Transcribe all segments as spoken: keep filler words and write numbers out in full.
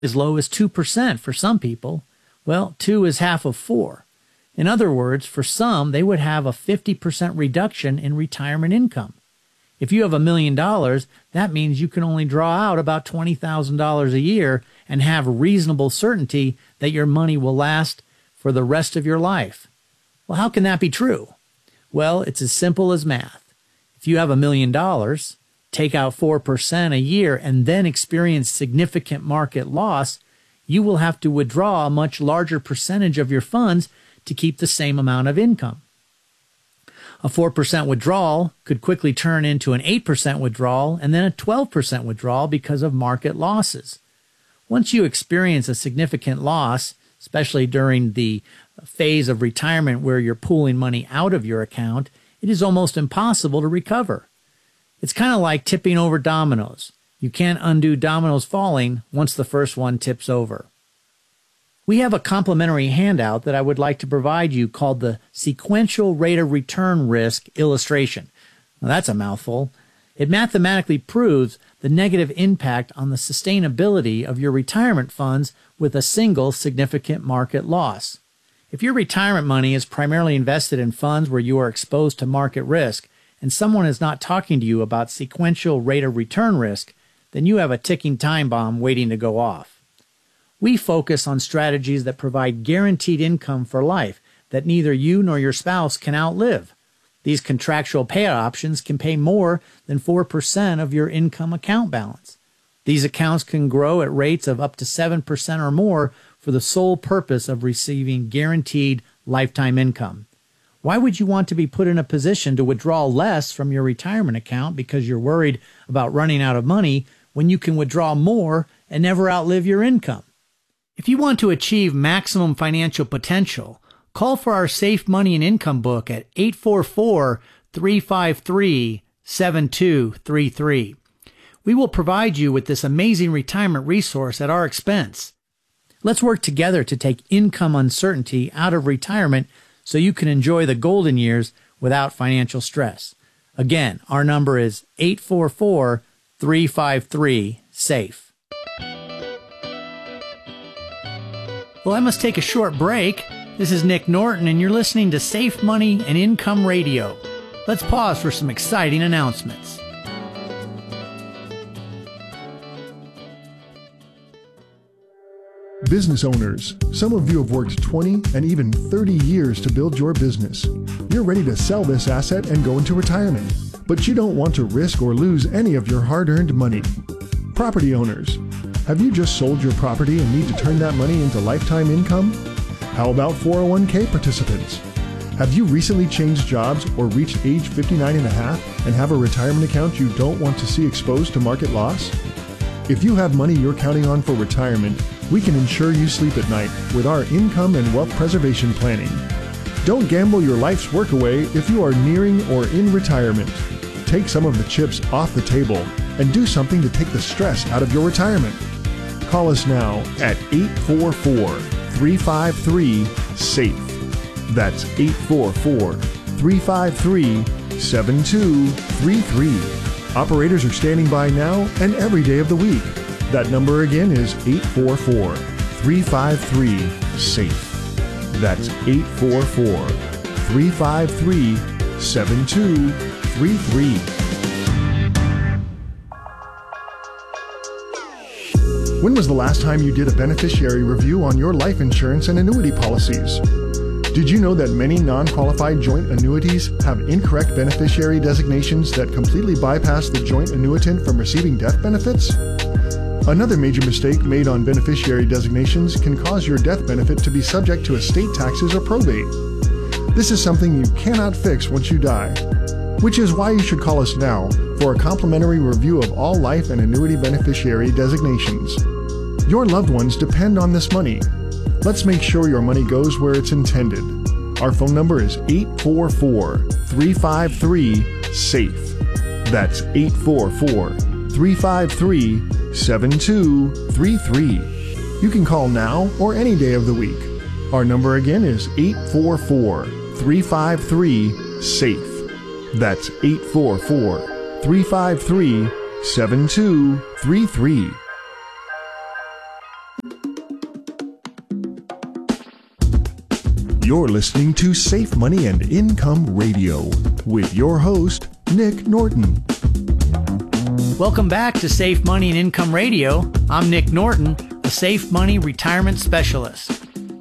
as low as two percent for some people. Well, two is half of four. In other words, for some, they would have a fifty percent reduction in retirement income. If you have a million dollars, that means you can only draw out about twenty thousand dollars a year and have reasonable certainty that your money will last for the rest of your life. Well, how can that be true? Well, it's as simple as math. If you have a million dollars, take out four percent a year, and then experience significant market loss, you will have to withdraw a much larger percentage of your funds to keep the same amount of income. A four percent withdrawal could quickly turn into an eight percent withdrawal and then a twelve percent withdrawal because of market losses. Once you experience a significant loss, especially during the phase of retirement where you're pulling money out of your account, it is almost impossible to recover. It's kind of like tipping over dominoes. You can't undo dominoes falling once the first one tips over. We have a complimentary handout that I would like to provide you called the Sequential Rate of Return Risk Illustration. Now, that's a mouthful. It mathematically proves the negative impact on the sustainability of your retirement funds with a single significant market loss. If your retirement money is primarily invested in funds where you are exposed to market risk, and someone is not talking to you about sequential rate of return risk, then you have a ticking time bomb waiting to go off. We focus on strategies that provide guaranteed income for life that neither you nor your spouse can outlive. These contractual payout options can pay more than four percent of your income account balance. These accounts can grow at rates of up to seven percent or more for the sole purpose of receiving guaranteed lifetime income. Why would you want to be put in a position to withdraw less from your retirement account because you're worried about running out of money when you can withdraw more and never outlive your income? If you want to achieve maximum financial potential, call for our Safe Money and Income book at eight four four, three five three, seven two three three. We will provide you with this amazing retirement resource at our expense. Let's work together to take income uncertainty out of retirement so you can enjoy the golden years without financial stress. Again, our number is eight four four, three five three, SAFE. Well, I must take a short break. This is Nick Norton, and you're listening to Safe Money and Income Radio. Let's pause for some exciting announcements. Business owners, some of you have worked twenty and even thirty years to build your business. You're ready to sell this asset and go into retirement, but you don't want to risk or lose any of your hard-earned money. Property owners, have you just sold your property and need to turn that money into lifetime income? How about four oh one k participants? Have you recently changed jobs or reached age fifty-nine and a half and have a retirement account you don't want to see exposed to market loss? If you have money you're counting on for retirement, we can ensure you sleep at night with our income and wealth preservation planning. Don't gamble your life's work away if you are nearing or in retirement. Take some of the chips off the table and do something to take the stress out of your retirement. Call us now at eight four four, three five three, SAFE. That's eight four four, three five three, seven two three three. Operators are standing by now and every day of the week. That number again is eight four four, three five three, SAFE. That's eight four four, three five three, seven two three three. When was the last time you did a beneficiary review on your life insurance and annuity policies? Did you know that many non-qualified joint annuities have incorrect beneficiary designations that completely bypass the joint annuitant from receiving death benefits? Another major mistake made on beneficiary designations can cause your death benefit to be subject to estate taxes or probate. This is something you cannot fix once you die, which is why you should call us now for a complimentary review of all life and annuity beneficiary designations. Your loved ones depend on this money. Let's make sure your money goes where it's intended. Our phone number is eight four four, three five three, SAFE. That's eight four four, three five three, seven two three three. You can call now or any day of the week. Our number again is eight four four, three five three, SAFE. That's eight four four, three five three, seven two three three. You're listening to Safe Money and Income Radio with your host, Nick Norton. Welcome back to Safe Money and Income Radio. I'm Nick Norton, a Safe Money Retirement Specialist.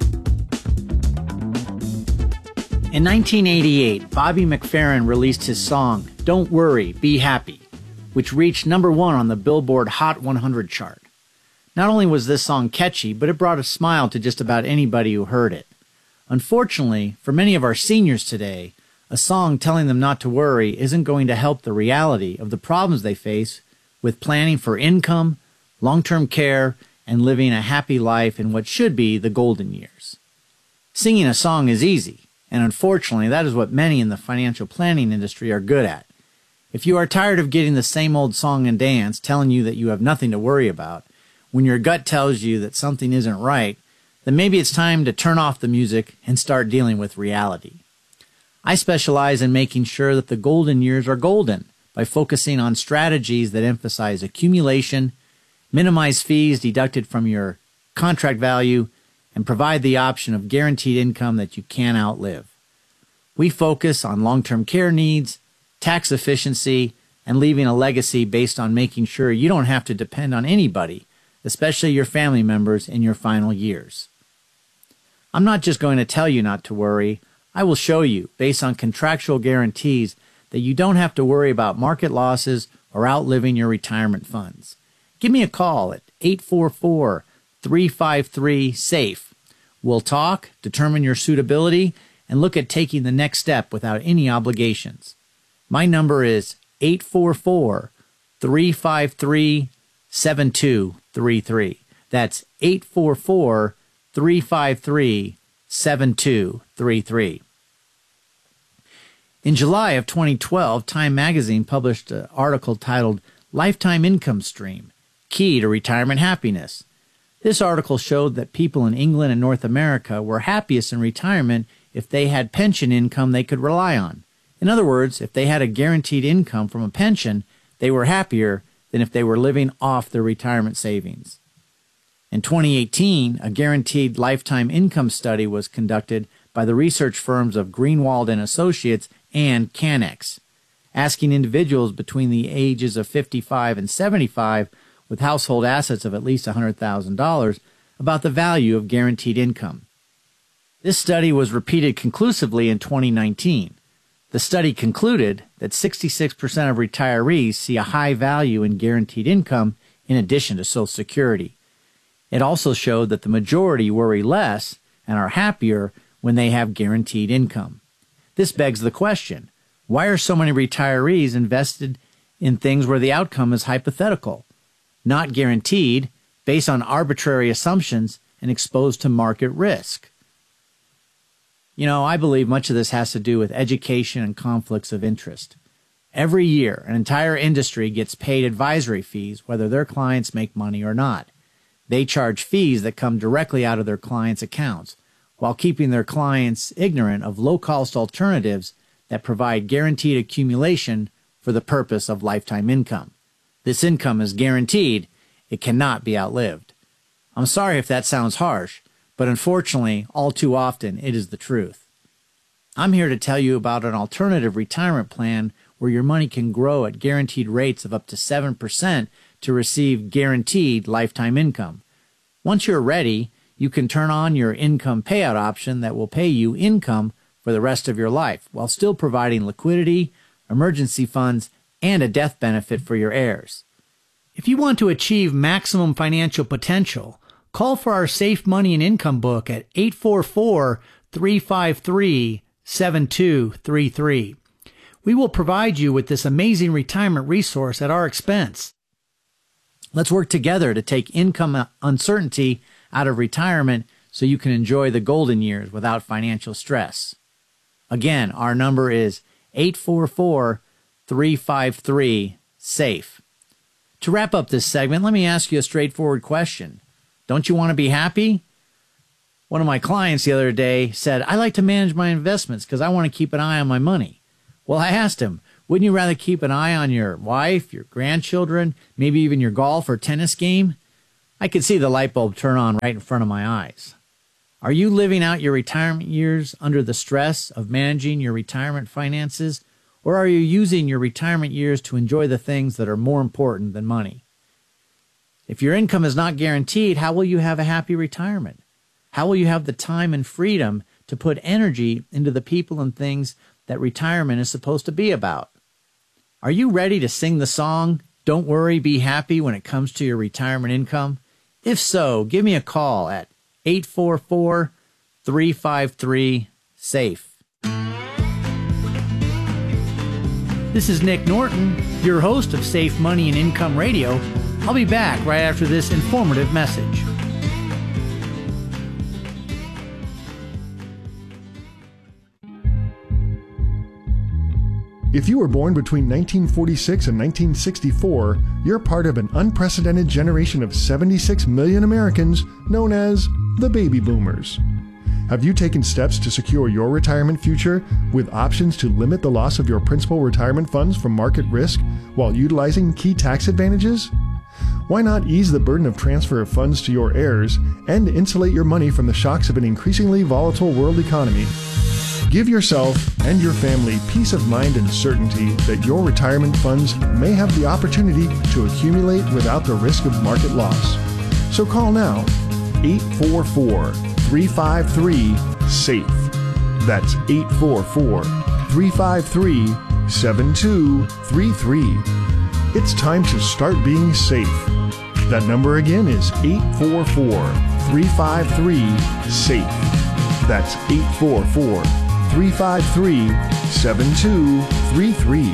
In nineteen eighty-eight, Bobby McFerrin released his song, Don't Worry, Be Happy, which reached number one on the Billboard Hot one hundred chart. Not only was this song catchy, but it brought a smile to just about anybody who heard it. Unfortunately, for many of our seniors today, a song telling them not to worry isn't going to help the reality of the problems they face with planning for income, long-term care, and living a happy life in what should be the golden years. Singing a song is easy, and unfortunately, that is what many in the financial planning industry are good at. If you are tired of getting the same old song and dance telling you that you have nothing to worry about, when your gut tells you that something isn't right, then maybe it's time to turn off the music and start dealing with reality. I specialize in making sure that the golden years are golden by focusing on strategies that emphasize accumulation, minimize fees deducted from your contract value, and provide the option of guaranteed income that you can outlive. We focus on long-term care needs, tax efficiency, and leaving a legacy based on making sure you don't have to depend on anybody, especially your family members in your final years. I'm not just going to tell you not to worry. I will show you, based on contractual guarantees, that you don't have to worry about market losses or outliving your retirement funds. Give me a call at eight four four, three five three, SAFE. We'll talk, determine your suitability, and look at taking the next step without any obligations. My number is eight four four, three five three, seven two three three. That's eight four four, three five three, seven two three three. In July of twenty twelve, Time magazine published an article titled Lifetime Income Stream, Key to Retirement Happiness. This article showed that people in England and North America were happiest in retirement if they had pension income they could rely on. In other words, if they had a guaranteed income from a pension, they were happier than if they were living off their retirement savings. In twenty eighteen, a guaranteed lifetime income study was conducted by the research firms of Greenwald and Associates and Canex, asking individuals between the ages of fifty-five and seventy-five with household assets of at least one hundred thousand dollars about the value of guaranteed income. This study was repeated conclusively in twenty nineteen. The study concluded that sixty-six percent of retirees see a high value in guaranteed income in addition to Social Security. It also showed that the majority worry less and are happier when they have guaranteed income. This begs the question, why are so many retirees invested in things where the outcome is hypothetical, not guaranteed, based on arbitrary assumptions, and exposed to market risk? You know, I believe much of this has to do with education and conflicts of interest. Every year, an entire industry gets paid advisory fees whether their clients make money or not. They charge fees that come directly out of their clients' accounts, while keeping their clients ignorant of low-cost alternatives that provide guaranteed accumulation for the purpose of lifetime income. This income is guaranteed. It cannot be outlived. I'm sorry if that sounds harsh, but unfortunately, all too often, it is the truth. I'm here to tell you about an alternative retirement plan where your money can grow at guaranteed rates of up to seven percent to receive guaranteed lifetime income. Once you're ready, you can turn on your income payout option that will pay you income for the rest of your life while still providing liquidity, emergency funds, and a death benefit for your heirs. If you want to achieve maximum financial potential, call for our Safe Money and Income book at eight four four, three five three, seven two three three. We will provide you with this amazing retirement resource at our expense. Let's work together to take income uncertainty out of retirement so you can enjoy the golden years without financial stress. Again, our number is eight four four, three five three, SAFE. To wrap up this segment, let me ask you a straightforward question. Don't you want to be happy? One of my clients the other day said, I like to manage my investments because I want to keep an eye on my money. Well, I asked him, wouldn't you rather keep an eye on your wife, your grandchildren, maybe even your golf or tennis game? I could see the light bulb turn on right in front of my eyes. Are you living out your retirement years under the stress of managing your retirement finances, or are you using your retirement years to enjoy the things that are more important than money? If your income is not guaranteed, how will you have a happy retirement? How will you have the time and freedom to put energy into the people and things that retirement is supposed to be about? Are you ready to sing the song, "Don't Worry, Be Happy" when it comes to your retirement income? If so, give me a call at eight four four, three five three, SAFE. This is Nick Norton, your host of Safe Money and Income Radio. I'll be back right after this informative message. If you were born between nineteen forty-six and nineteen sixty-four, you're part of an unprecedented generation of seventy-six million Americans known as the baby boomers. Have you taken steps to secure your retirement future with options to limit the loss of your principal retirement funds from market risk while utilizing key tax advantages? Why not ease the burden of transfer of funds to your heirs and insulate your money from the shocks of an increasingly volatile world economy? Give yourself and your family peace of mind and certainty that your retirement funds may have the opportunity to accumulate without the risk of market loss. So call now, eight four four, three five three, SAFE. That's eight four four, three five three, seven two three three. It's time to start being safe. That number again is eight four four, three five three, SAFE. That's eight four four, three five three, seven two three three.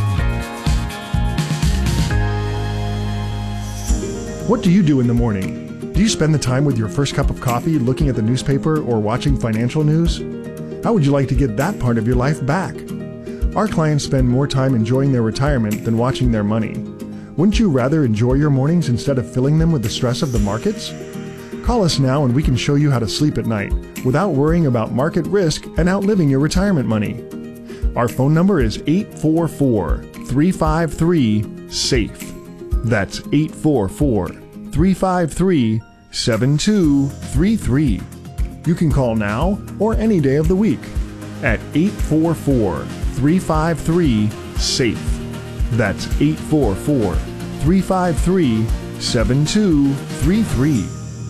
What do you do in the morning? Do you spend the time with your first cup of coffee looking at the newspaper or watching financial news? How would you like to get that part of your life back? Our clients spend more time enjoying their retirement than watching their money. Wouldn't you rather enjoy your mornings instead of filling them with the stress of the markets? Call us now and we can show you how to sleep at night without worrying about market risk and outliving your retirement money. Our phone number is eight four four, three five three, SAFE. That's eight four four, three five three, seven two three three. You can call now or any day of the week at eight four four, three five three, SAFE. That's eight four four, three five three, seven two three three.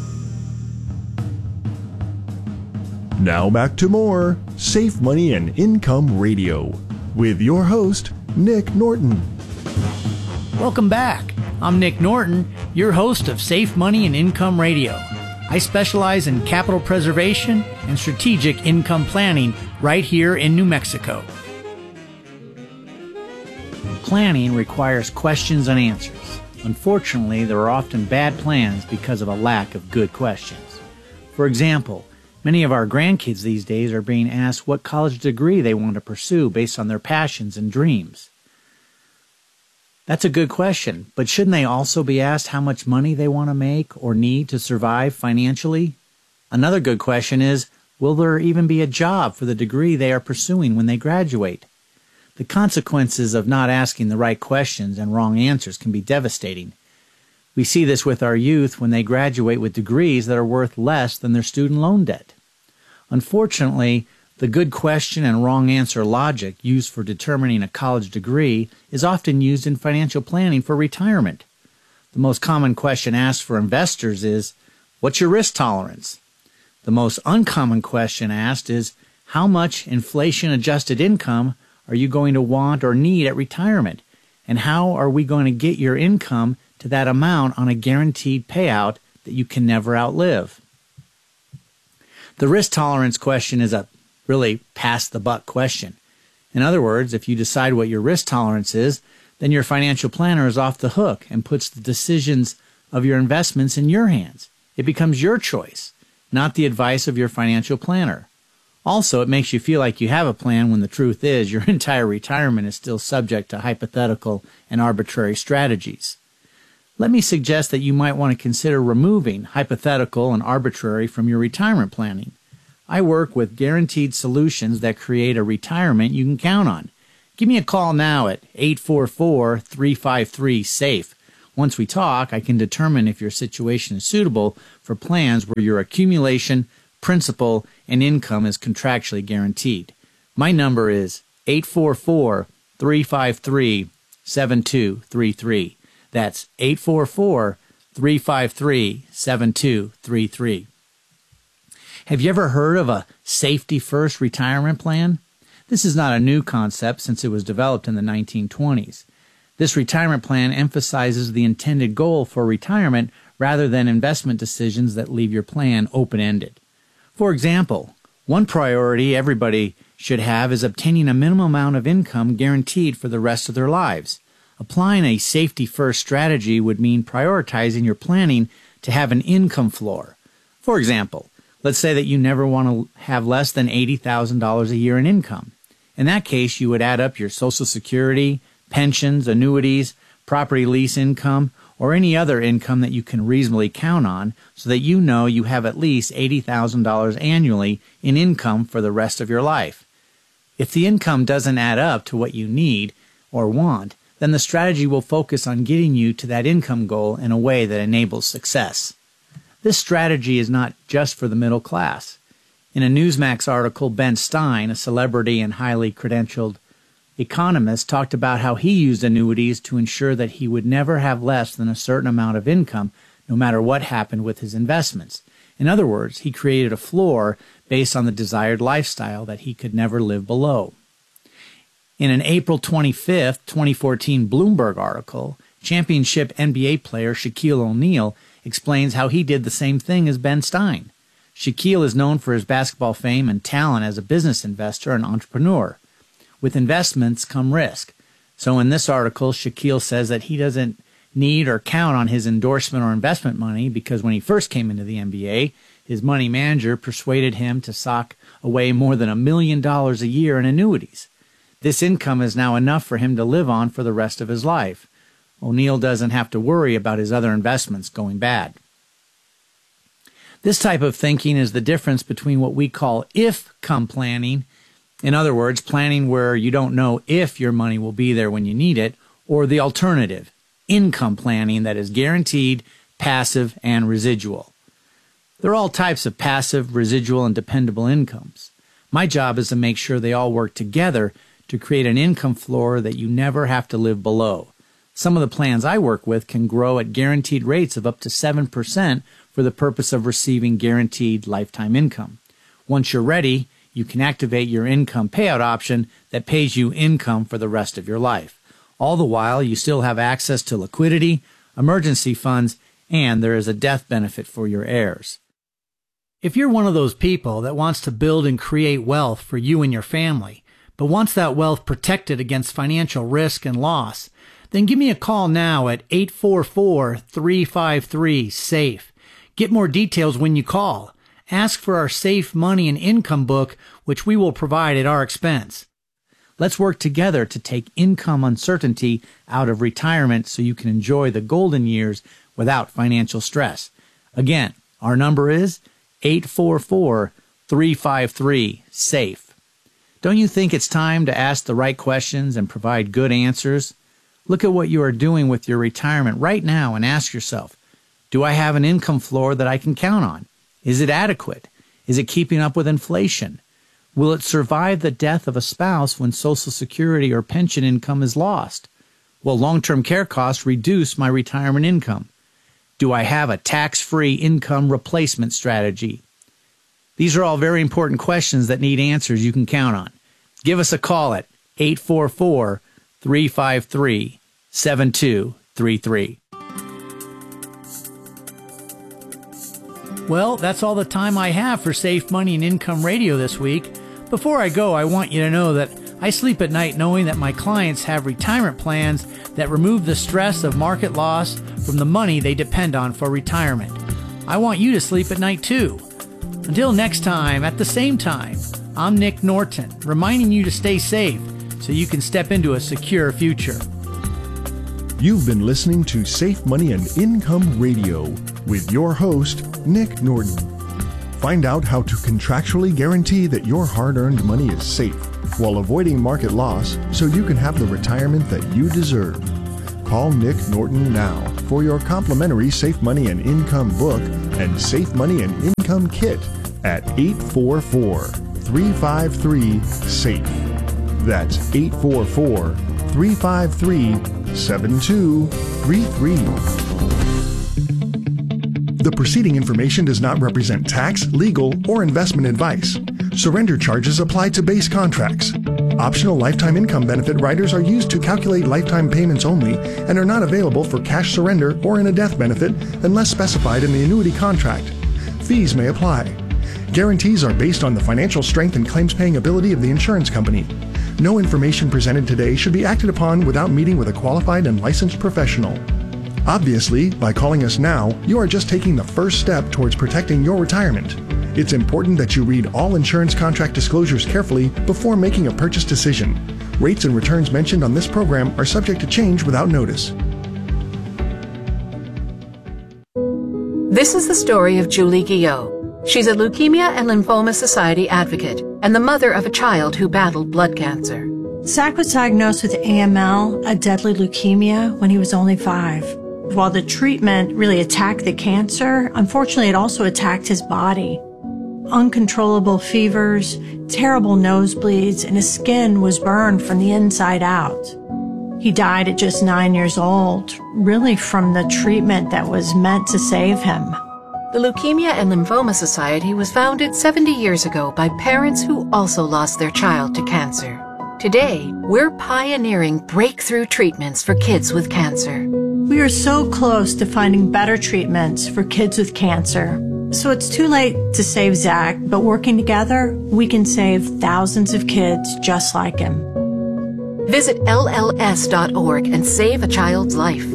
Now back to more Safe Money and Income Radio with your host, Nick Norton. Welcome back. I'm Nick Norton, your host of Safe Money and Income Radio. I specialize in capital preservation and strategic income planning right here in New Mexico. Planning requires questions and answers. Unfortunately, there are often bad plans because of a lack of good questions. For example, many of our grandkids these days are being asked what college degree they want to pursue based on their passions and dreams. That's a good question, but shouldn't they also be asked how much money they want to make or need to survive financially? Another good question is, will there even be a job for the degree they are pursuing when they graduate? The consequences of not asking the right questions and wrong answers can be devastating. We see this with our youth when they graduate with degrees that are worth less than their student loan debt. Unfortunately, the good question and wrong answer logic used for determining a college degree is often used in financial planning for retirement. The most common question asked for investors is, what's your risk tolerance? The most uncommon question asked is, how much inflation-adjusted income are you going to want or need at retirement? And how are we going to get your income to that amount on a guaranteed payout that you can never outlive? The risk tolerance question is a really pass-the-buck question. In other words, if you decide what your risk tolerance is, then your financial planner is off the hook and puts the decisions of your investments in your hands. It becomes your choice, not the advice of your financial planner. Also, it makes you feel like you have a plan when the truth is your entire retirement is still subject to hypothetical and arbitrary strategies. Let me suggest that you might want to consider removing hypothetical and arbitrary from your retirement planning. I work with guaranteed solutions that create a retirement you can count on. Give me a call now at eight four four, three five three, SAFE. Once we talk, I can determine if your situation is suitable for plans where your accumulation principal and income is contractually guaranteed. My number is eight four four, three five three, seven two three three. That's eight four four, three five three, seven two three three. Have you ever heard of a safety first retirement plan? This is not a new concept since it was developed in the nineteen twenties. This retirement plan emphasizes the intended goal for retirement rather than investment decisions that leave your plan open-ended. For example, one priority everybody should have is obtaining a minimum amount of income guaranteed for the rest of their lives. Applying a safety-first strategy would mean prioritizing your planning to have an income floor. For example, let's say that you never want to have less than eighty thousand dollars a year in income. In that case, you would add up your Social Security, pensions, annuities, property lease income, or any other income that you can reasonably count on so that you know you have at least eighty thousand dollars annually in income for the rest of your life. If the income doesn't add up to what you need or want, then the strategy will focus on getting you to that income goal in a way that enables success. This strategy is not just for the middle class. In a Newsmax article, Ben Stein, a celebrity and highly credentialed economist, talked about how he used annuities to ensure that he would never have less than a certain amount of income, no matter what happened with his investments. In other words, he created a floor based on the desired lifestyle that he could never live below. In an April twenty-fifth, twenty fourteen Bloomberg article, championship N B A player Shaquille O'Neal explains how he did the same thing as Ben Stein. Shaquille is known for his basketball fame and talent as a business investor and entrepreneur. With investments come risk. So in this article, Shaquille says that he doesn't need or count on his endorsement or investment money because when he first came into the N B A, his money manager persuaded him to sock away more than a million dollars a year in annuities. This income is now enough for him to live on for the rest of his life. O'Neal doesn't have to worry about his other investments going bad. This type of thinking is the difference between what we call if-come planning, in other words, planning where you don't know if your money will be there when you need it, or the alternative, income planning that is guaranteed, passive, and residual. There are all types of passive, residual, and dependable incomes. My job is to make sure they all work together to create an income floor that you never have to live below. Some of the plans I work with can grow at guaranteed rates of up to seven percent for the purpose of receiving guaranteed lifetime income. Once you're ready, you can activate your income payout option that pays you income for the rest of your life. All the while, you still have access to liquidity, emergency funds, and there is a death benefit for your heirs. If you're one of those people that wants to build and create wealth for you and your family, but wants that wealth protected against financial risk and loss, then give me a call now at eight four four, three five three, SAFE. Get more details when you call. Ask for our Safe Money and Income book, which we will provide at our expense. Let's work together to take income uncertainty out of retirement so you can enjoy the golden years without financial stress. Again, our number is eight four four, three five three, SAFE. Don't you think it's time to ask the right questions and provide good answers? Look at what you are doing with your retirement right now and ask yourself, do I have an income floor that I can count on? Is it adequate? Is it keeping up with inflation? Will it survive the death of a spouse when Social Security or pension income is lost? Will long-term care costs reduce my retirement income? Do I have a tax-free income replacement strategy? These are all very important questions that need answers you can count on. Give us a call at eight four four, three five three, seven two three three. Well, that's all the time I have for Safe Money and Income Radio this week. Before I go, I want you to know that I sleep at night knowing that my clients have retirement plans that remove the stress of market loss from the money they depend on for retirement. I want you to sleep at night too. Until next time, at the same time, I'm Nick Norton, reminding you to stay safe so you can step into a secure future. You've been listening to Safe Money and Income Radio with your host, Nick Norton. Find out how to contractually guarantee that your hard-earned money is safe while avoiding market loss so you can have the retirement that you deserve. Call Nick Norton now for your complimentary Safe Money and Income book and Safe Money and Income kit at eight four four, three five three, SAFE. That's eight four four, three five three, seven two three three. The preceding information does not represent tax, legal, or investment advice. Surrender charges apply to base contracts. Optional lifetime income benefit riders are used to calculate lifetime payments only and are not available for cash surrender or in a death benefit unless specified in the annuity contract. Fees may apply. Guarantees are based on the financial strength and claims-paying ability of the insurance company. No information presented today should be acted upon without meeting with a qualified and licensed professional. Obviously, by calling us now, you are just taking the first step towards protecting your retirement. It's important that you read all insurance contract disclosures carefully before making a purchase decision. Rates and returns mentioned on this program are subject to change without notice. This is the story of Julie Guillot. She's a Leukemia and Lymphoma Society advocate and the mother of a child who battled blood cancer. Zach was diagnosed with A M L, a deadly leukemia, when he was only five. While the treatment really attacked the cancer, unfortunately it also attacked his body. Uncontrollable fevers, terrible nosebleeds, and his skin was burned from the inside out. He died at just nine years old, really from the treatment that was meant to save him. The Leukemia and Lymphoma Society was founded seventy years ago by parents who also lost their child to cancer. Today, we're pioneering breakthrough treatments for kids with cancer. We are so close to finding better treatments for kids with cancer. So it's too late to save Zach, but working together, we can save thousands of kids just like him. Visit L L S dot org and save a child's life.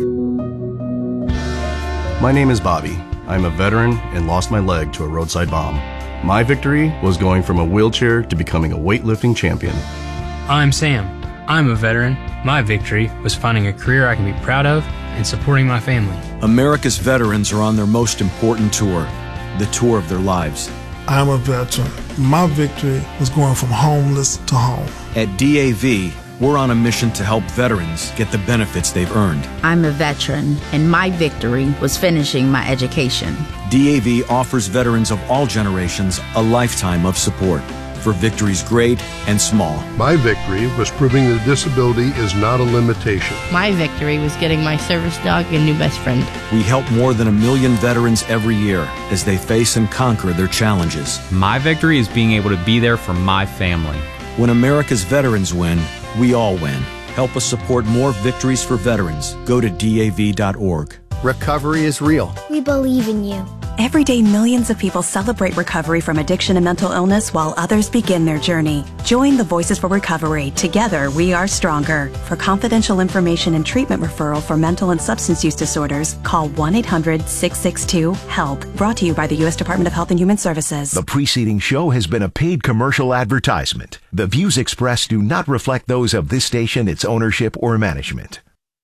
My name is Bobby. I'm a veteran and lost my leg to a roadside bomb. My victory was going from a wheelchair to becoming a weightlifting champion. I'm Sam. I'm a veteran. My victory was finding a career I can be proud of and supporting my family. America's veterans are on their most important tour, the tour of their lives. I'm a veteran. My victory was going from homeless to home. At D A V, we're on a mission to help veterans get the benefits they've earned. I'm a veteran, and my victory was finishing my education. D A V offers veterans of all generations a lifetime of support for victories great and small. My victory was proving that disability is not a limitation. My victory was getting my service dog a new best friend. We help more than a million veterans every year as they face and conquer their challenges. My victory is being able to be there for my family. When America's veterans win, we all win. Help us support more victories for veterans. Go to D A V dot org. Recovery is real. We believe in you. Every day, millions of people celebrate recovery from addiction and mental illness while others begin their journey. Join the Voices for Recovery. Together, we are stronger. For confidential information and treatment referral for mental and substance use disorders, call one eight hundred, six six two, HELP. Brought to you by the U S Department of Health and Human Services. The preceding show has been a paid commercial advertisement. The views expressed do not reflect those of this station, its ownership, or management.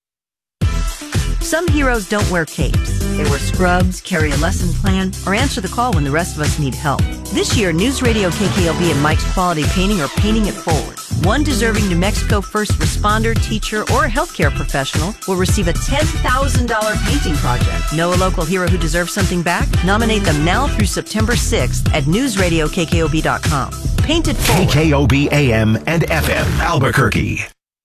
Some heroes don't wear capes. They wear scrubs, carry a lesson plan, or answer the call when the rest of us need help. This year, News Radio K K L B and Mike's Quality Painting are paying it forward. One deserving New Mexico first responder, teacher, or healthcare professional will receive a ten thousand dollars painting project. Know a local hero who deserves something back? Nominate them now through September sixth at news radio k k o b dot com. Paint it forward. K K O B A M and F M, Albuquerque.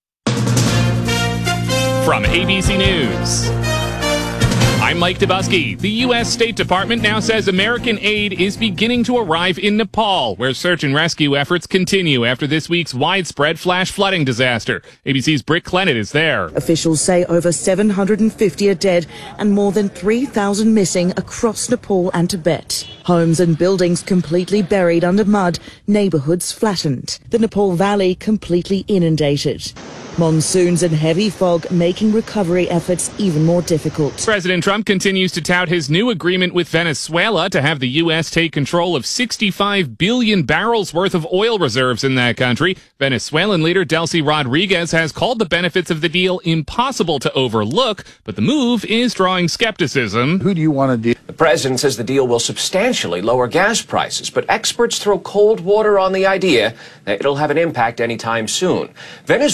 From A B C News, I'm Mike Dubusky. The U S State Department now says American aid is beginning to arrive in Nepal, where search and rescue efforts continue after this week's widespread flash flooding disaster. A B C's Britt Clennett is there. Officials say over seven hundred fifty are dead and more than three thousand missing across Nepal and Tibet. Homes and buildings completely buried under mud, neighborhoods flattened. The Nepal Valley completely inundated. Monsoons and heavy fog making recovery efforts even more difficult. President Trump continues to tout his new agreement with Venezuela to have the U S take control of sixty-five billion barrels worth of oil reserves in that country. Venezuelan leader Delcy Rodriguez has called the benefits of the deal impossible to overlook, but the move is drawing skepticism. Who do you want to deal? The president says the deal will substantially lower gas prices, but experts throw cold water on the idea that it'll have an impact anytime soon. Venezuelan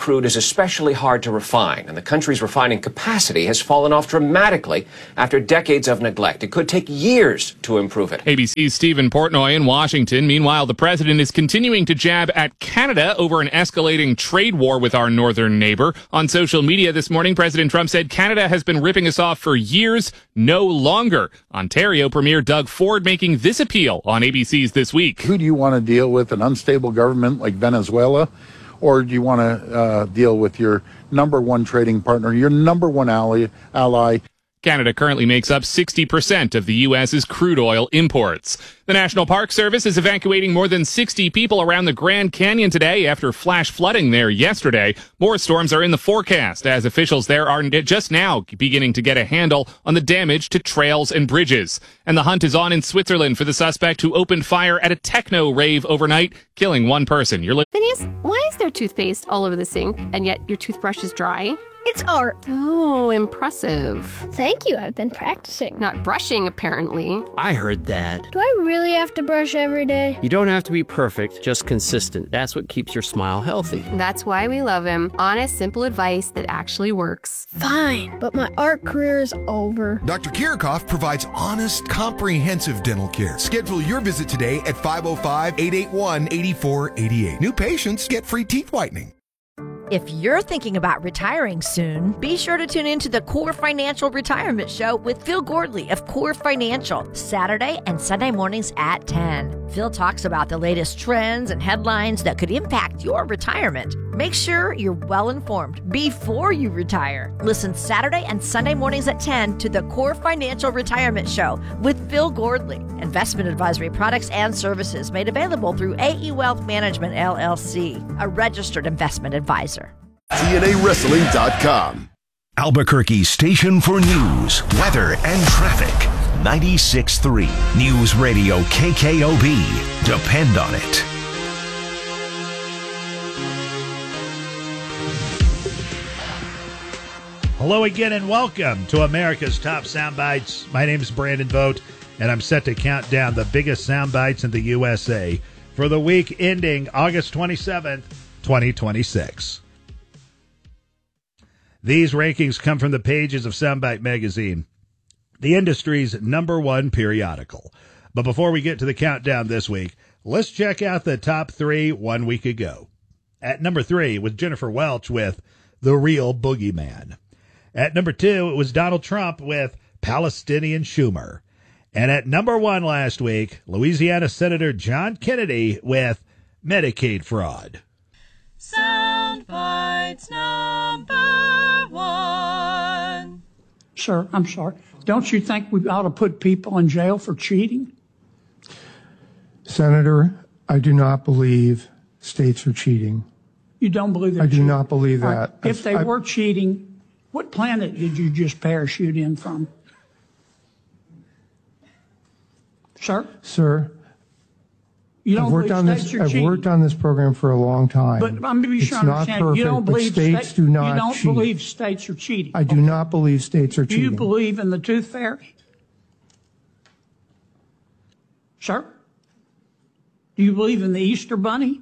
crude is especially hard to refine, and the country's refining capacity has fallen off dramatically after decades of neglect. It could take years to improve it. A B C's Stephen Portnoy in Washington. Meanwhile, the president is continuing to jab at Canada over an escalating trade war with our northern neighbor. On social media this morning, President Trump said Canada has been ripping us off for years, no longer. Ontario Premier Doug Ford making this appeal on A B C's This Week. Who do you want to deal with, an unstable government like Venezuela, or do you want to uh, deal with your number one trading partner, your number one ally, ally? Canada currently makes up sixty percent of the U S's crude oil imports. The National Park Service is evacuating more than sixty people around the Grand Canyon today after flash flooding there yesterday. More storms are in the forecast as officials there are just now beginning to get a handle on the damage to trails and bridges. And the hunt is on in Switzerland for the suspect who opened fire at a techno rave overnight, killing one person. You're li- Phineas, why is there toothpaste all over the sink and yet your toothbrush is dry? It's art. Oh, impressive. Thank you. I've been practicing. Not brushing, apparently. I heard that. Do I really have to brush every day? You don't have to be perfect, just consistent. That's what keeps your smile healthy. That's why we love him. Honest, simple advice that actually works. Fine, but my art career is over. Doctor Kirikoff provides honest, comprehensive dental care. Schedule your visit today at five oh five, eight eight one, eight four eight eight. New patients get free teeth whitening. If you're thinking about retiring soon, be sure to tune in to the Core Financial Retirement Show with Phil Gordley of Core Financial, Saturday and Sunday mornings at ten. Phil talks about the latest trends and headlines that could impact your retirement. Make sure you're well informed before you retire. Listen Saturday and Sunday mornings at ten to the Core Financial Retirement Show with Phil Gordley. Investment advisory products and services made available through A E Wealth Management, L L C, a registered investment advisor. T N A Wrestling dot com. Albuquerque's station for news, weather, and traffic. ninety-six point three News Radio K K O B. Depend on it. Hello again and welcome to America's Top Soundbites. My name is Brandon Vogt, and I'm set to count down the biggest soundbites in the U S A for the week ending August twenty-seventh, twenty twenty-six. These rankings come from the pages of Soundbite Magazine, the industry's number one periodical. But before we get to the countdown this week, let's check out the top three one week ago. At number three was Jennifer Welch with The Real Boogeyman. At number two, it was Donald Trump with Palestinian Schumer. And at number one last week, Louisiana Senator John Kennedy with Medicaid fraud. Soundbites number one. Sir, I'm sorry. Don't you think we ought to put people in jail for cheating? Senator, I do not believe states are cheating. You don't believe they're I do cheating? not believe that. Right. If they I, were cheating, what planet did you just parachute in from? Sir? Sir, you don't I've worked believe on states this. are I've cheating? worked on this program for a long time. But I'm to be it's sure I not understand. perfect, You don't but believe states sta- do not You don't cheat. believe states are cheating. I do Okay. not believe states are Do cheating. you believe in the tooth fairy? Sir? Do you believe in the Easter Bunny?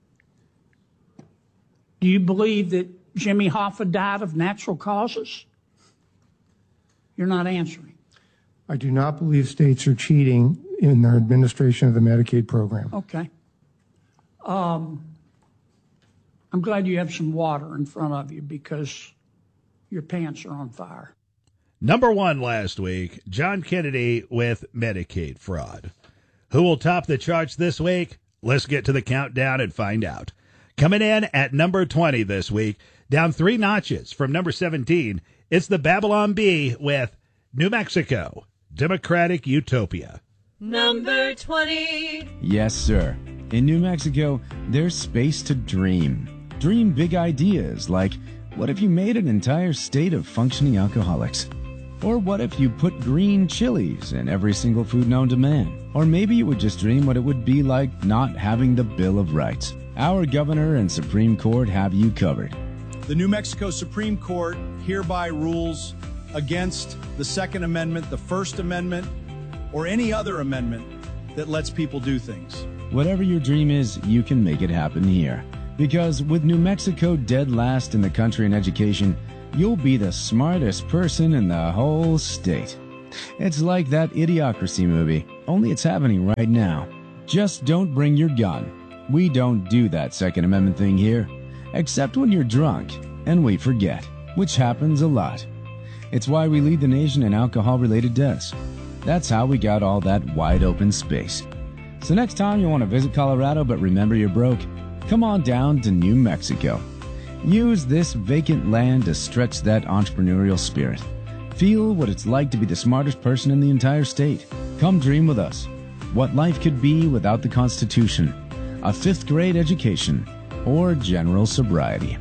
Do you believe that Jimmy Hoffa died of natural causes? You're not answering. I do not believe states are cheating in their administration of the Medicaid program. Okay. Um, I'm glad you have some water in front of you because your pants are on fire. Number one last week, John Kennedy with Medicaid fraud. Who will top the charts this week? Let's get to the countdown and find out. Coming in at number twenty this week, down three notches from number seventeen, it's the Babylon Bee with New Mexico, Democratic Utopia. Number twenty. Yes, sir. In New Mexico, there's space to dream. Dream big ideas like, what if you made an entire state of functioning alcoholics? Or what if you put green chilies in every single food known to man? Or maybe you would just dream what it would be like not having the Bill of Rights. Our governor and Supreme Court have you covered. The New Mexico Supreme Court hereby rules against the Second Amendment, the First Amendment, or any other amendment that lets people do things. Whatever your dream is, you can make it happen here. Because with New Mexico dead last in the country in education, you'll be the smartest person in the whole state. It's like that Idiocracy movie, only it's happening right now. Just don't bring your gun. We don't do that Second Amendment thing here, except when you're drunk and we forget, which happens a lot. It's why we lead the nation in alcohol-related deaths. That's how we got all that wide-open space. So next time you want to visit Colorado but remember you're broke, come on down to New Mexico. Use this vacant land to stretch that entrepreneurial spirit. Feel what it's like to be the smartest person in the entire state. Come dream with us. What life could be without the Constitution, a fifth grade education, or general sobriety.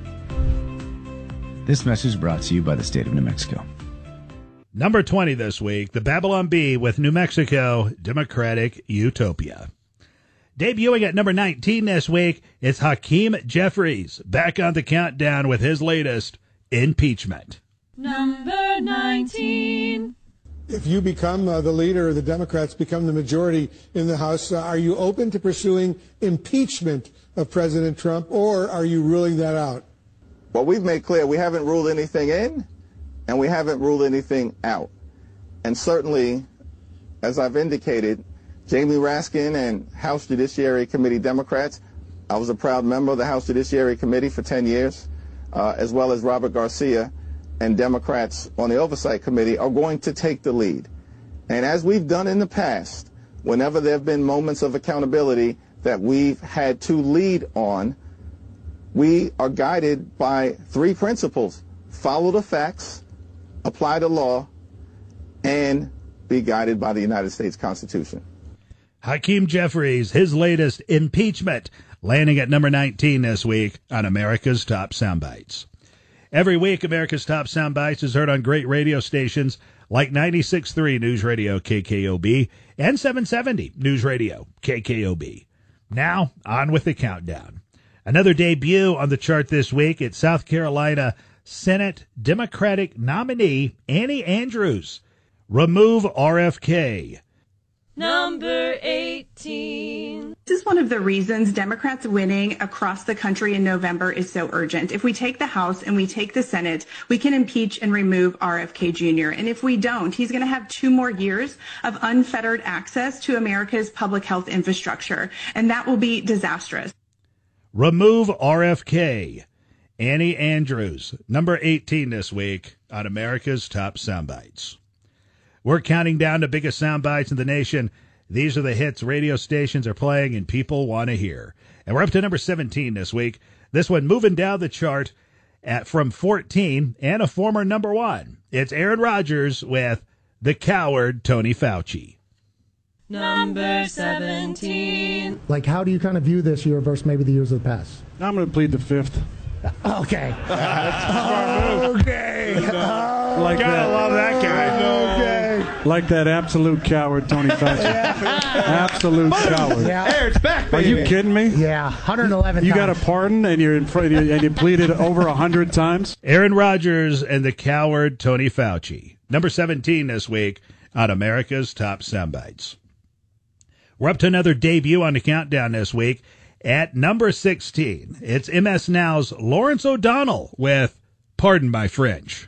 This message brought to you by the state of New Mexico. Number twenty this week, the Babylon Bee with New Mexico, Democratic Utopia. Debuting at number nineteen this week, it's Hakeem Jeffries, back on the countdown with his latest, Impeachment. Number nineteen. If you become uh, the leader, or the Democrats become the majority in the House, uh, are you open to pursuing impeachment of President Trump, or are you ruling that out? Well, we've made clear we haven't ruled anything in, and we haven't ruled anything out. And certainly, as I've indicated, Jamie Raskin and House Judiciary Committee Democrats, I was a proud member of the House Judiciary Committee for ten years, uh, as well as Robert Garcia and Democrats on the Oversight Committee, are going to take the lead. And as we've done in the past, whenever there have been moments of accountability that we've had to lead on, we are guided by three principles: follow the facts, apply the law, and be guided by the United States Constitution. Hakeem Jeffries, his latest, Impeachment, landing at number nineteen this week on America's Top Soundbites. Every week, America's Top Soundbites is heard on great radio stations like ninety-six point three News Radio K K O B and seven seventy News Radio K K O B. Now, on with the countdown. Another debut on the chart this week, it's South Carolina Senate Democratic nominee Annie Andrews. Remove R F K. Number eighteen. This is one of the reasons Democrats winning across the country in November is so urgent. If we take the House and we take the Senate, we can impeach and remove R F K Junior And if we don't, he's going to have two more years of unfettered access to America's public health infrastructure, and that will be disastrous. Remove R F K. Annie Andrews, number eighteen this week on America's Top Soundbites. We're counting down the biggest sound bites in the nation. These are the hits radio stations are playing and people want to hear. And we're up to number seventeen this week. This one moving down the chart at from fourteen and a former number one. It's Aaron Rodgers with The Coward Tony Fauci. Number seventeen. Like, how do you kind of view this year versus maybe the years of the past? I'm going to plead the fifth. Okay. okay. Like Gotta that. love that guy. Okay. Like that absolute coward, Tony Fauci. Absolute coward. Yeah. Hey, it's back, Are baby. you kidding me? Yeah, one hundred eleven You times. got a pardon and you're in front, and you pleaded over a hundred times. Aaron Rodgers and the coward Tony Fauci. Number seventeen this week on America's Top Soundbites. We're up to another debut on the countdown this week. At number sixteen, it's M S Now's Lawrence O'Donnell with Pardon My French.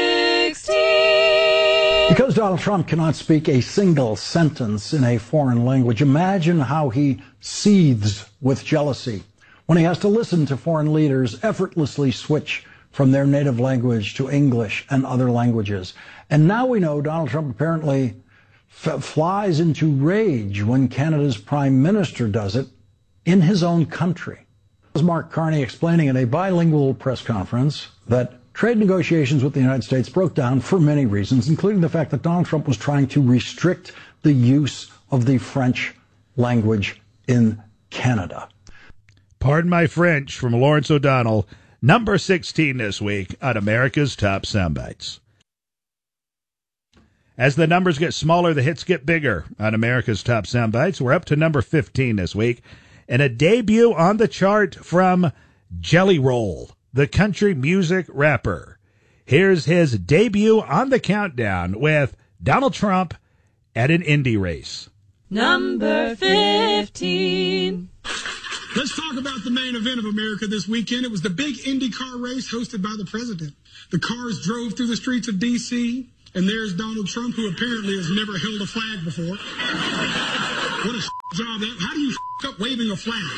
sixteen. Because Donald Trump cannot speak a single sentence in a foreign language, imagine how he seethes with jealousy when he has to listen to foreign leaders effortlessly switch from their native language to English and other languages. And now we know Donald Trump apparently f- flies into rage when Canada's prime minister does it in his own country. As Mark Carney explaining at a bilingual press conference that trade negotiations with the United States broke down for many reasons, including the fact that Donald Trump was trying to restrict the use of the French language in Canada. Pardon My French from Lawrence O'Donnell, number sixteen this week on America's Top Soundbites. As the numbers get smaller, the hits get bigger on America's Top Soundbites. We're up to number fifteen this week. And a debut on the chart from Jelly Roll, the country music rapper. Here's his debut on the countdown with Donald Trump at an Indy race. Number fifteen. Let's talk talk about the main event of America this weekend. It was the big IndyCar race hosted by the president. The cars drove through the streets of D C, and there's Donald Trump, who apparently has never held a flag before. What a job that. How do you up waving a flag?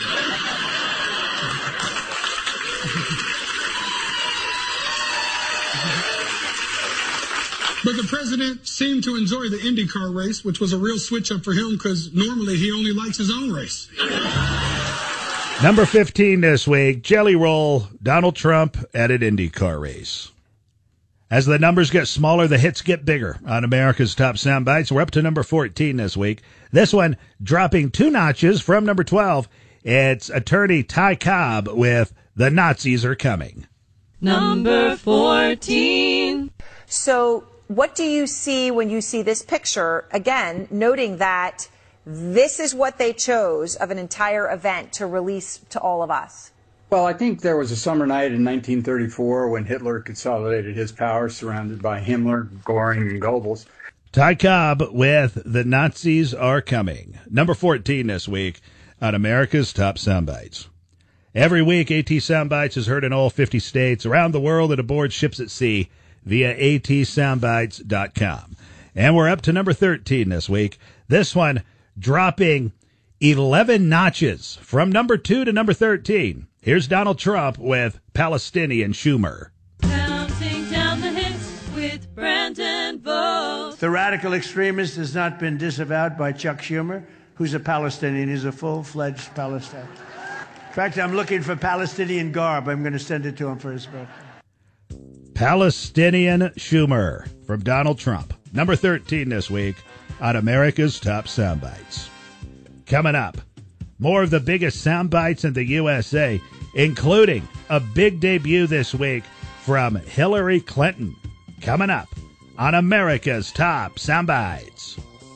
But the president seemed to enjoy the IndyCar race, which was a real switch-up for him because normally he only likes his own race. Number fifteen this week, Jelly Roll, Donald Trump at an IndyCar race. As the numbers get smaller, the hits get bigger on America's Top Soundbites. We're up to number fourteen this week. This one dropping two notches from number twelve. It's attorney Ty Cobb with The Nazis Are Coming. Number fourteen. So what do you see when you see this picture? Again, noting that this is what they chose of an entire event to release to all of us. Well, I think there was a summer night in nineteen thirty-four when Hitler consolidated his power, surrounded by Himmler, Goring, and Goebbels. Ty Cobb with The Nazis Are Coming. Number fourteen this week on America's Top Soundbites. Every week, AT Soundbites is heard in all fifty states, around the world, and aboard ships at sea via A T soundbites dot com. And we're up to number thirteen this week. This one dropping eleven notches from number two to number thirteen. Here's Donald Trump with Palestinian Schumer. Counting down the hits with Brandon Vogt. The radical extremist has not been disavowed by Chuck Schumer, who's a Palestinian. He's a full-fledged Palestinian. In fact, I'm looking for Palestinian garb. I'm going to send it to him for his birthday. Palestinian Schumer from Donald Trump. Number thirteen this week on America's Top Soundbites. Coming up, more of the biggest sound bites in the U S A, including a big debut this week from Hillary Clinton. Coming up on America's Top Soundbites.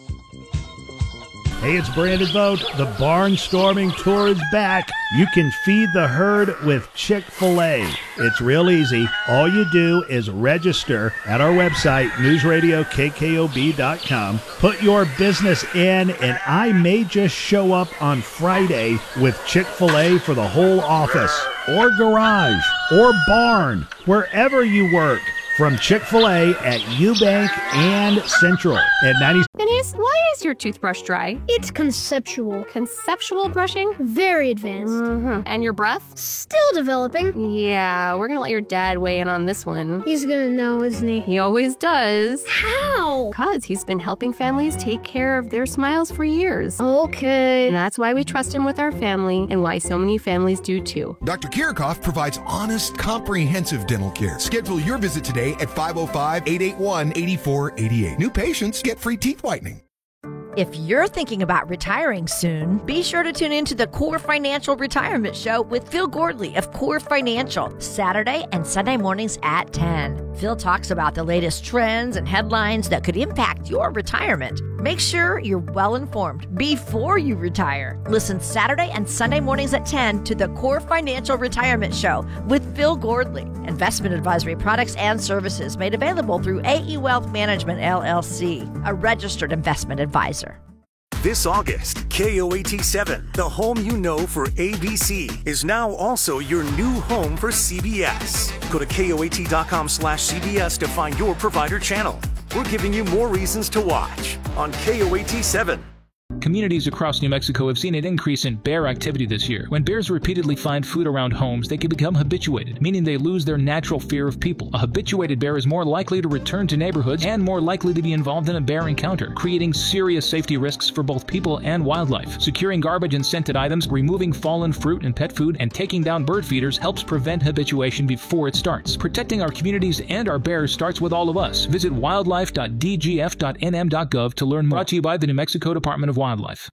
Hey, it's Brandon Vogt. The Barnstorming Tour is back. You can feed the herd with Chick-fil-A. It's real easy. All you do is register at our website, news radio K K O B dot com. Put your business in, and I may just show up on Friday with Chick-fil-A for the whole office, or garage, or barn, wherever you work. From Chick-fil-A at Eubank and Central at ninety. Denise, why is your toothbrush dry? It's conceptual. Conceptual brushing? Very advanced. Mm-hmm. And your breath? Still developing. Yeah, we're gonna let your dad weigh in on this one. He's gonna know, isn't he? He always does. How? Because he's been helping families take care of their smiles for years. Okay. And that's why we trust him with our family, and why so many families do too. Doctor Kirchhoff provides honest, comprehensive dental care. Schedule your visit today at five oh five, eight eight one, eight four eight eight. New patients get free teeth whitening. If you're thinking about retiring soon, be sure to tune in to the Core Financial Retirement Show with Phil Gordley of Core Financial, Saturday and Sunday mornings at ten. Phil talks about the latest trends and headlines that could impact your retirement. Make sure you're well informed before you retire. Listen Saturday and Sunday mornings at ten to the Core Financial Retirement Show with Phil Gordley. Investment advisory products and services made available through A E Wealth Management, L L C, a registered investment advisor. This August, K O A T seven, the home you know for A B C, is now also your new home for C B S. Go to K O A T dot com slash C B S to find your provider channel. We're giving you more reasons to watch on K O A T seven. Communities across New Mexico have seen an increase in bear activity this year. When bears repeatedly find food around homes, they can become habituated, meaning they lose their natural fear of people. A habituated bear is more likely to return to neighborhoods and more likely to be involved in a bear encounter, creating serious safety risks for both people and wildlife. Securing garbage and scented items, removing fallen fruit and pet food, and taking down bird feeders helps prevent habituation before it starts. Protecting our communities and our bears starts with all of us. Visit wildlife dot d g f dot n m dot gov to learn more. Brought to you by the New Mexico Department of Wildlife.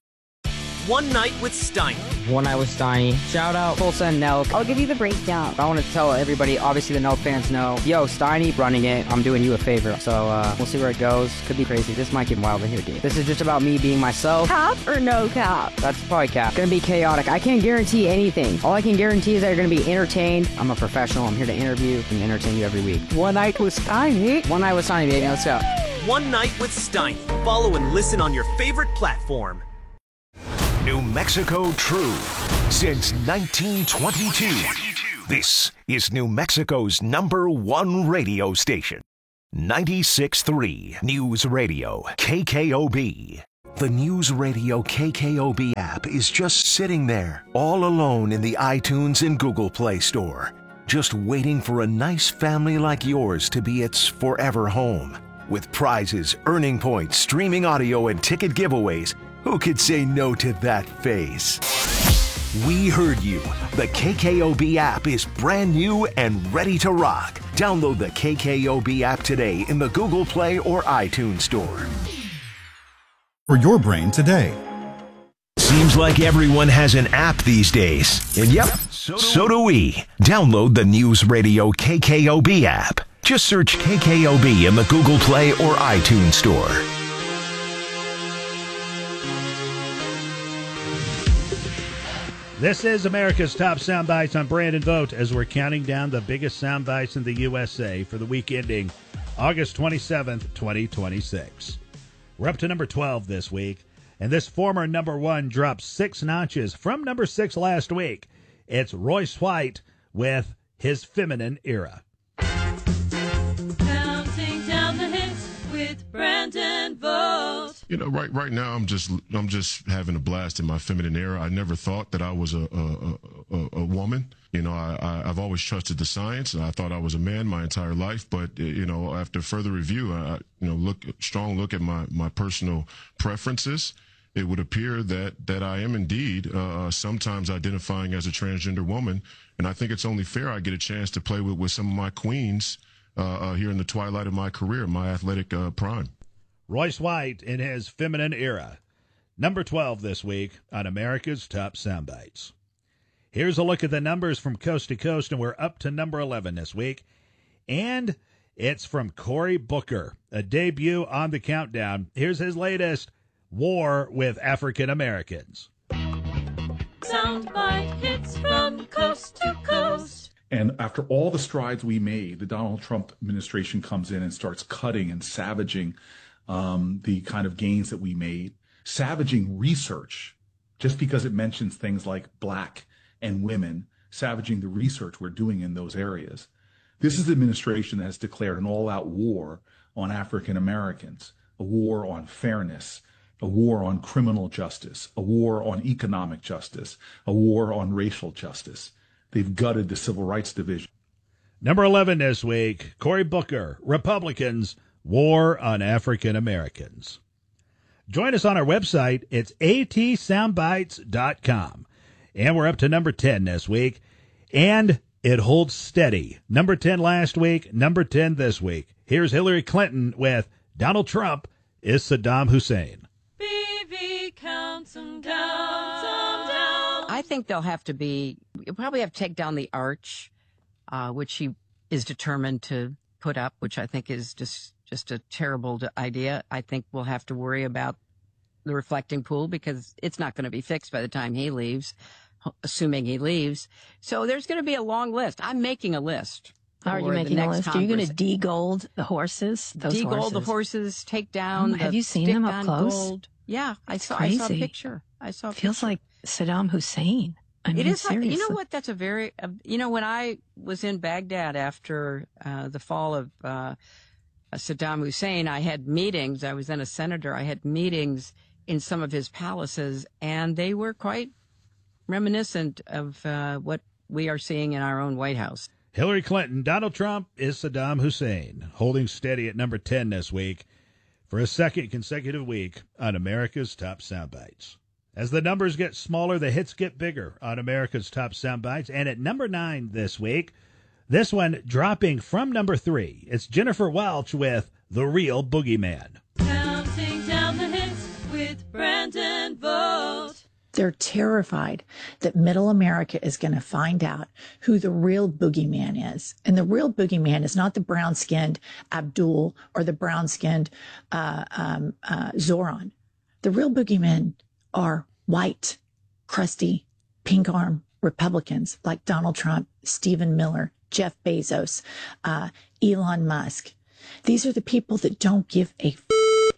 One Night with Steiny. One Night with Steiny. Shout out Tulsa and Nelk. I'll give you the breakdown. I want to tell everybody, obviously the Nelk fans know, yo, Steiny running it. I'm doing you a favor. So uh, we'll see where it goes. Could be crazy. This might get wild in here, dude. This is just about me being myself. Cap or no cap? That's probably cap. Gonna be chaotic. I can't guarantee anything. All I can guarantee is that you're gonna be entertained. I'm a professional. I'm here to interview and entertain you every week. One Night with Steiny. One Night with Steiny, baby. Let's go. One Night with Steiny. Follow and listen on your favorite platform. New Mexico True. Since nineteen twenty-two, this is New Mexico's number one radio station. ninety-six point three News Radio K K O B. The News Radio K K O B app is just sitting there, all alone in the iTunes and Google Play Store, just waiting for a nice family like yours to be its forever home. With prizes, earning points, streaming audio, and ticket giveaways, who could say no to that face? We heard you. The K K O B app is brand new and ready to rock. Download the K K O B app today in the Google Play or iTunes Store. For your brain today. Seems like everyone has an app these days. And yep, so do, so do we. Download the News Radio K K O B app. Just search K K O B in the Google Play or iTunes Store. This is America's Top Soundbites. I'm Brandon Vogt as we're counting down the biggest soundbites in the U S A for the week ending August twenty-seventh, twenty twenty-six. We're up to number twelve this week, and this former number one dropped six notches from number six last week. It's Royce White with his Feminine Era. Counting down the hits with Brandon Vogt. You know, right right now I'm just I'm just having a blast in my feminine era. I never thought that I was a a, a, a woman. You know, I, I I've always trusted the science. I thought I was a man my entire life, but you know, after further review, I you know look strong look at my my personal preferences. It would appear that that I am indeed uh, sometimes identifying as a transgender woman, and I think it's only fair I get a chance to play with with some of my queens uh, uh, here in the twilight of my career, my athletic uh, prime. Royce White in his Feminine Era. Number twelve this week on America's Top Soundbites. Here's a look at the numbers from coast to coast, and we're up to number eleven this week. And it's from Cory Booker, a debut on the countdown. Here's his latest, War with African Americans. Soundbite hits from coast to coast. And after all the strides we made, the Donald Trump administration comes in and starts cutting and savaging um, the kind of gains that we made, savaging research, just because it mentions things like black and women, savaging the research we're doing in those areas. This is the administration that has declared an all-out war on African Americans, a war on fairness, a war on criminal justice, a war on economic justice, a war on racial justice. They've gutted the Civil Rights Division. Number eleven this week, Cory Booker, Republicans, War on African Americans. Join us on our website. It's A T soundbites dot com. And we're up to number ten this week. And it holds steady. Number ten last week, number ten this week. Here's Hillary Clinton with Donald Trump is Saddam Hussein. B V counts them down, them down. I think they'll have to be, you'll probably have to take down the arch, uh, which he is determined to put up, which I think is just, just a terrible idea. I think we'll have to worry about the reflecting pool because it's not going to be fixed by the time he leaves, assuming he leaves. So there's going to be a long list. I'm making a list. Are you making a list? Congress. Are you going to de-gold the horses? Those de-gold horses. the horses, take down. Um, have you seen them up close? Gold. Yeah, I saw, crazy. I saw a picture. I saw. A Feels picture. like Saddam Hussein. I mean, it is. seriously. You know what? That's a very. Uh, you know, when I was in Baghdad after uh, the fall of uh, Saddam Hussein, I had meetings. I was then a senator. I had meetings in some of his palaces, and they were quite reminiscent of uh, what we are seeing in our own White House. Hillary Clinton, Donald Trump is Saddam Hussein, holding steady at number ten this week for a second consecutive week on America's Top Soundbites. As the numbers get smaller, the hits get bigger on America's Top Soundbites. And at number nine this week, this one dropping from number three, it's Jennifer Welch with The Real Boogeyman. Counting down the hits with Brandon Vogt. They're terrified that middle America is going to find out who the real boogeyman is. And the real boogeyman is not the brown-skinned Abdul or the brown-skinned uh, um, uh, Zoran. The real boogeymen are white, crusty, pink-arm Republicans like Donald Trump, Stephen Miller, Jeff Bezos, uh, Elon Musk. These are the people that don't give a f-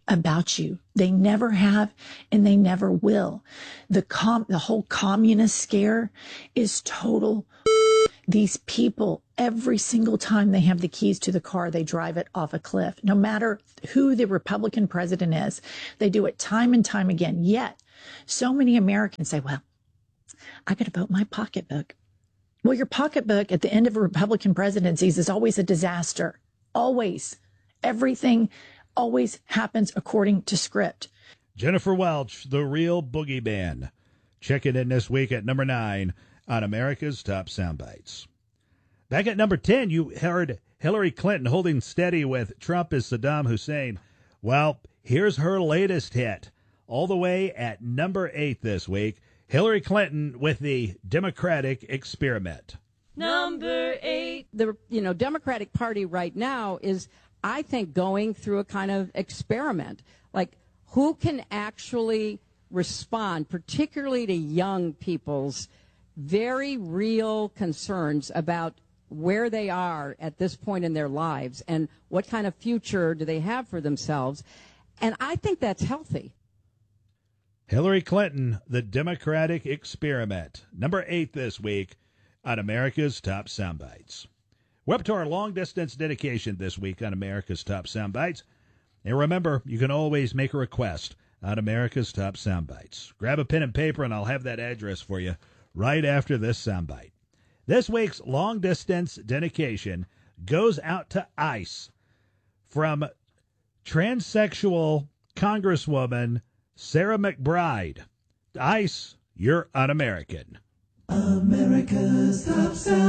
about you. They never have, and they never will. The com- the whole communist scare is total. These people, every single time they have the keys to the car, they drive it off a cliff. No matter who the Republican president is, they do it time and time again. Yet, so many Americans say, well, I got to vote my pocketbook. Well, your pocketbook at the end of Republican presidencies is always a disaster. Always. Everything always happens according to script. Jennifer Welch, the real boogeyman. Check it in this week at number nine on America's Top Soundbites. Back at number ten, you heard Hillary Clinton holding steady with Trump as Saddam Hussein. Well, here's her latest hit. All the way at number eight this week, Hillary Clinton with the Democratic Experiment. Number eight. The you know Democratic Party right now is, I think, going through a kind of experiment. Like, who can actually respond, particularly to young people's very real concerns about where they are at this point in their lives and what kind of future do they have for themselves. And I think that's healthy. Hillary Clinton, the Democratic Experiment. Number eight this week on America's Top Soundbites. We're up to our long-distance dedication this week on America's Top Soundbites. And remember, you can always make a request on America's Top Soundbites. Grab a pen and paper, and I'll have that address for you right after this soundbite. This week's long-distance dedication goes out to ICE from transsexual Congresswoman Sarah McBride. ICE, you're un-American. America's Top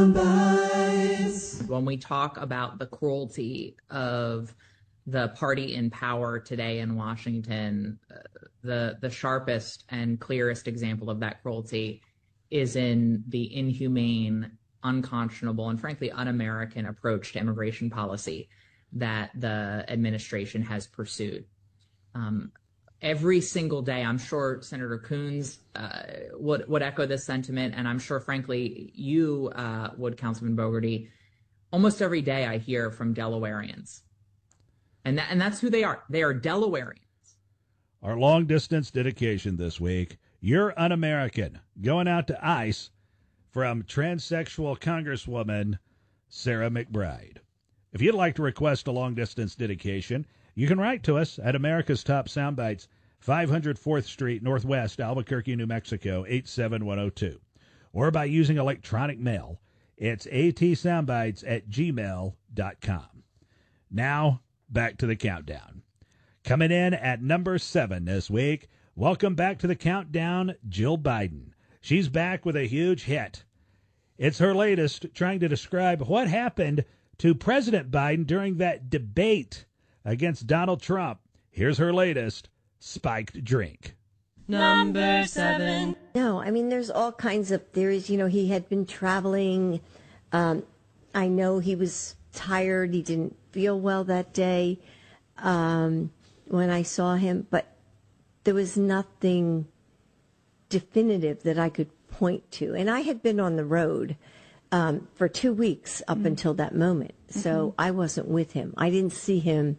Soundbites. When we talk about the cruelty of the party in power today in Washington, uh, the the sharpest and clearest example of that cruelty is in the inhumane, unconscionable, and frankly un-American approach to immigration policy that the administration has pursued. Um, every single day, I'm sure Senator Coons uh, would, would echo this sentiment, and I'm sure, frankly, you uh, would, Councilman Bogerty. Almost every day I hear from Delawareans. And, that, and that's who they are. They are Delawareans. Our long-distance dedication this week, you're un-American, going out to ICE from transsexual Congresswoman Sarah McBride. If you'd like to request a long-distance dedication, you can write to us at America's Top Soundbites, five hundred fourth Street Northwest, Albuquerque, New Mexico, eight seven one oh two. Or by using electronic mail, it's atsoundbites at gmail dot com. Now, back to the countdown. Coming in at number seven this week, welcome back to the countdown, Jill Biden. She's back with a huge hit. It's her latest, trying to describe what happened to President Biden during that debate against Donald Trump. Here's her latest, Spiked Drink. Number seven. No, I mean, there's all kinds of theories. You know, he had been traveling. Um, I know he was tired. He didn't feel well that day um, when I saw him, but there was nothing definitive that I could point to. And I had been on the road um, for two weeks up mm-hmm. until that moment. So mm-hmm. I wasn't with him. I didn't see him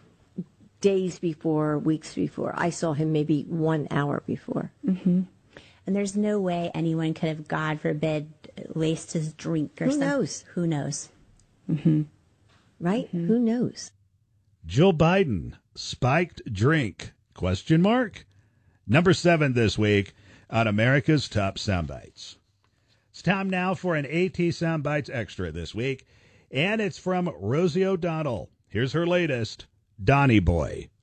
days before, weeks before. I saw him maybe one hour before. Mm-hmm. And there's no way anyone could have, God forbid, laced his drink or Who something. Who knows? Who knows? Mm-hmm. Right? Mm-hmm. Who knows? Jill Biden, spiked drink, question mark? Number seven this week on America's Top Soundbites. It's time now for an AT Soundbites Extra this week, and it's from Rosie O'Donnell. Here's her latest, Donnie Boy.